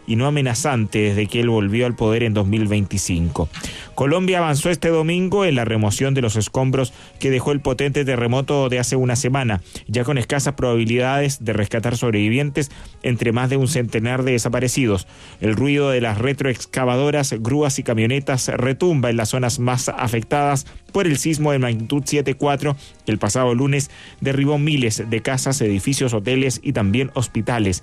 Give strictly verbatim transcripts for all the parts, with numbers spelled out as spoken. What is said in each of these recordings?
y no amenazante desde que él volvió al poder en dos mil veinticinco. Colombia avanzó este domingo en la remoción de los escombros que dejó el potente terremoto de hace una semana, ya con escasas probabilidades de rescatar sobrevivientes entre más de un centenar de desaparecidos. El ruido de las retroexcavadoras, grúas y camionetas retumba en las zonas más afectadas por el sismo de magnitud siete punto cuatro que el pasado lunes derribó miles de casas, edificios, hoteles y también hospitales.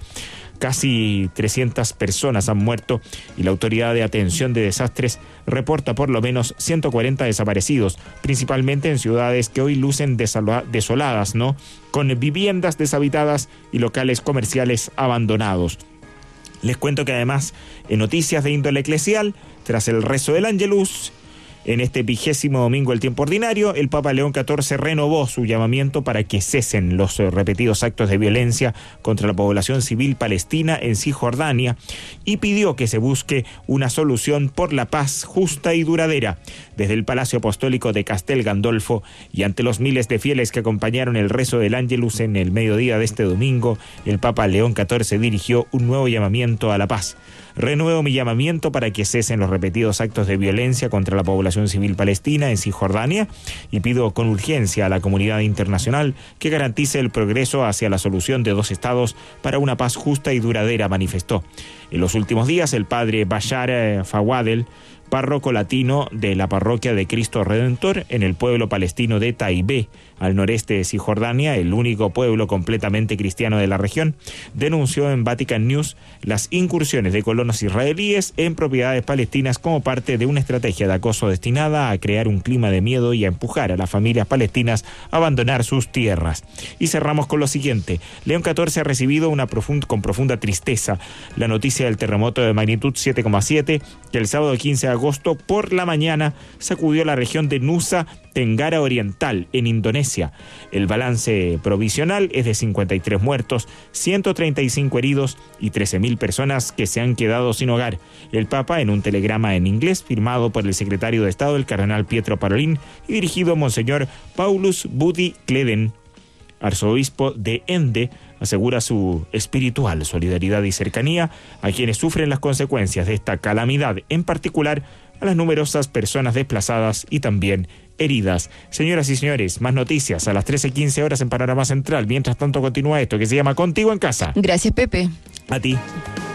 Casi trescientas personas han muerto y la Autoridad de Atención de Desastres reporta por lo menos ciento cuarenta desaparecidos, principalmente en ciudades que hoy lucen desola- desoladas, ¿no? Con viviendas deshabitadas y locales comerciales abandonados. Les cuento que además, en noticias de índole eclesial, tras el rezo del Ángelus, en este vigésimo domingo del tiempo ordinario, el Papa León catorce renovó su llamamiento para que cesen los repetidos actos de violencia contra la población civil palestina en Cisjordania y pidió que se busque una solución por la paz justa y duradera. Desde el Palacio Apostólico de Castel Gandolfo y ante los miles de fieles que acompañaron el rezo del Ángelus en el mediodía de este domingo, el Papa León catorce dirigió un nuevo llamamiento a la paz. Renuevo mi llamamiento para que cesen los repetidos actos de violencia contra la población civil palestina en Cisjordania y pido con urgencia a la comunidad internacional que garantice el progreso hacia la solución de dos estados para una paz justa y duradera, manifestó. En los últimos días, el padre Bashar Fawadel, párroco latino de la parroquia de Cristo Redentor en el pueblo palestino de Taibé, al noreste de Cisjordania, el único pueblo completamente cristiano de la región, denunció en Vatican News las incursiones de colonos israelíes en propiedades palestinas como parte de una estrategia de acoso destinada a crear un clima de miedo y a empujar a las familias palestinas a abandonar sus tierras. Y cerramos con lo siguiente. León catorce ha recibido una profund- con profunda tristeza la noticia del terremoto de magnitud siete coma siete que el sábado quince de agosto por la mañana sacudió la región de Nusa Tenggara Oriental, en Indonesia. El balance provisional es de cincuenta y tres muertos, ciento treinta y cinco heridos y trece mil personas que se han quedado sin hogar. El Papa, en un telegrama en inglés firmado por el secretario de Estado, el cardenal Pietro Parolin, y dirigido a Monseñor Paulus Budi Kleden, arzobispo de Ende, asegura su espiritual solidaridad y cercanía a quienes sufren las consecuencias de esta calamidad, en particular a las numerosas personas desplazadas y también heridas. Señoras y señores, más noticias a las trece quince horas en Panorama Central. Mientras tanto continúa esto que se llama Contigo en Casa. Gracias, Pepe. A ti.